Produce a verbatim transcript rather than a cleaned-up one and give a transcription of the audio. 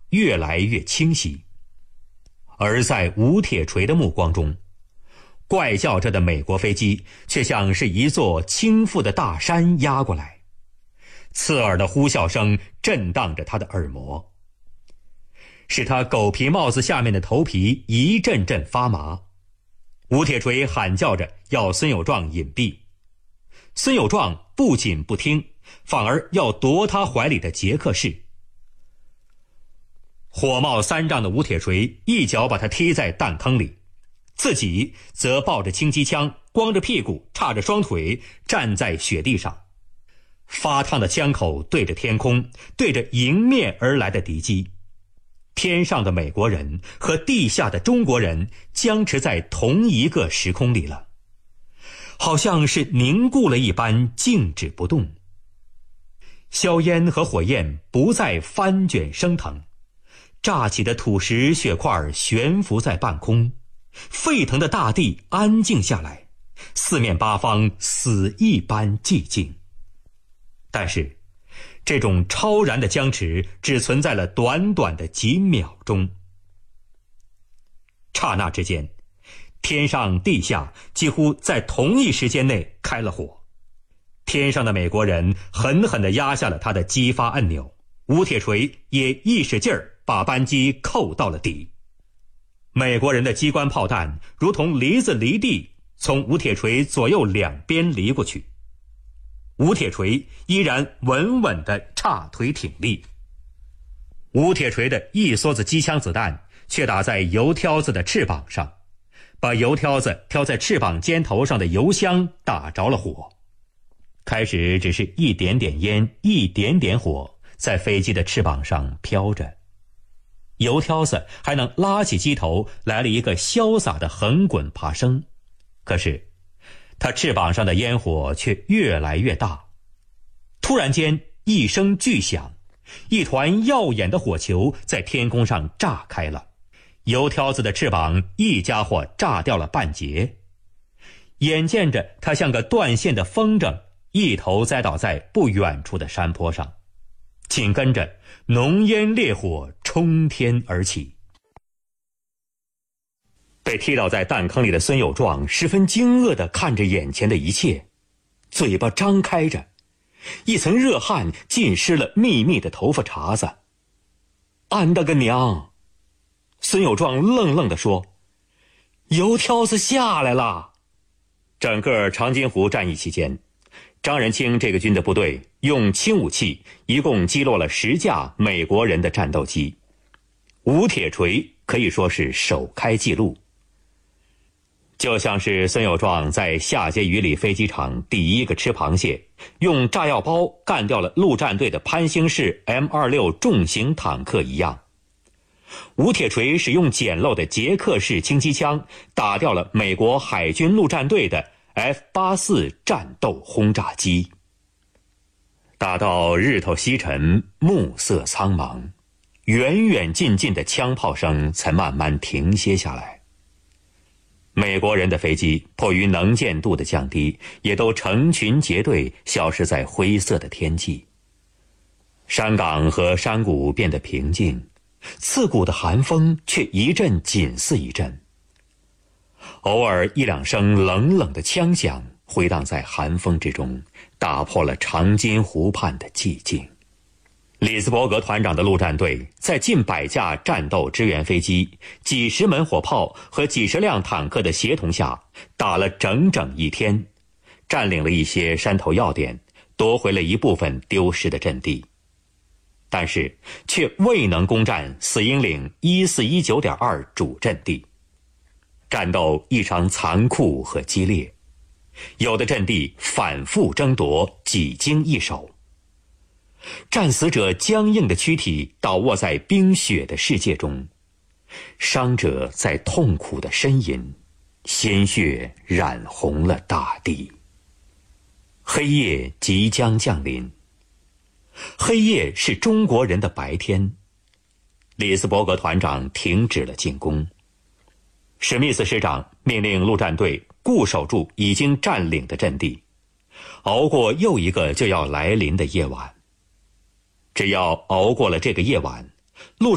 越来越清晰。而在吴铁锤的目光中，怪叫着的美国飞机却像是一座倾覆的大山压过来，刺耳的呼啸声震荡着他的耳膜，使他狗皮帽子下面的头皮一阵阵发麻。吴铁锤喊叫着要孙友壮隐蔽，孙友壮不仅不听，反而要夺他怀里的杰克士。火冒三丈的吴铁锤一脚把他踢在弹坑里，自己则抱着轻机枪，光着屁股，叉着双腿站在雪地上，发烫的枪口对着天空，对着迎面而来的敌机。天上的美国人和地下的中国人僵持在同一个时空里了，好像是凝固了一般，静止不动。硝烟和火焰不再翻卷升腾，炸起的土石血块悬浮在半空，沸腾的大地安静下来，四面八方死一般寂静。但是这种超然的僵持只存在了短短的几秒钟。刹那之间，天上地下几乎在同一时间内开了火。天上的美国人狠狠地压下了他的激发按钮，吴铁锤也一使劲儿把扳机扣到了底。美国人的机关炮弹如同梨子离地，从吴铁锤左右两边离过去。吴铁锤依然稳稳地叉腿挺立。吴铁锤的一梭子机枪子弹却打在油挑子的翅膀上，把油挑子挑在翅膀尖头上的油箱打着了火。开始只是一点点烟，一点点火在飞机的翅膀上飘着，油挑子还能拉起机头来了一个潇洒的横滚爬升。可是它翅膀上的烟火却越来越大。突然间一声巨响，一团耀眼的火球在天空上炸开了，油挑子的翅膀一家伙炸掉了半截。眼见着它像个断线的风筝，一头栽倒在不远处的山坡上，紧跟着浓烟烈火冲天而起。被踢倒在弹坑里的孙友壮十分惊愕地看着眼前的一切，嘴巴张开着，一层热汗浸湿了密密的头发茬子。俺的个娘！孙友壮愣愣地说，油挑子下来了。整个长津湖战役期间，张仁清这个军的部队用轻武器一共击落了十架美国人的战斗机，吴铁锤可以说是首开纪录。就像是孙友壮在下碣隅里飞机场第一个吃螃蟹，用炸药包干掉了陆战队的潘兴式 M 二六 重型坦克一样，吴铁锤使用简陋的捷克式轻机枪打掉了美国海军陆战队的 F 八十四 战斗轰炸机。打到日头西沉，暮色苍茫，远远近近的枪炮声才慢慢停歇下来。美国人的飞机迫于能见度的降低，也都成群结队消失在灰色的天际。山岗和山谷变得平静，刺骨的寒风却一阵紧似一阵。偶尔一两声冷冷的枪响回荡在寒风之中，打破了长津湖畔的寂静。里斯伯格团长的陆战队在近百架战斗支援飞机、几十门火炮和几十辆坦克的协同下，打了整整一天，占领了一些山头要点，夺回了一部分丢失的阵地，但是却未能攻占死鹰岭一四一九点二主阵地。战斗异常残酷和激烈，有的阵地反复争夺，几经易手。战死者僵硬的躯体倒卧在冰雪的世界中，伤者在痛苦地呻吟，鲜血染红了大地。黑夜即将降临，黑夜是中国人的白天。里斯伯格团长停止了进攻，史密斯师长命令陆战队固守住已经占领的阵地，熬过又一个就要来临的夜晚。只要熬过了这个夜晚，陆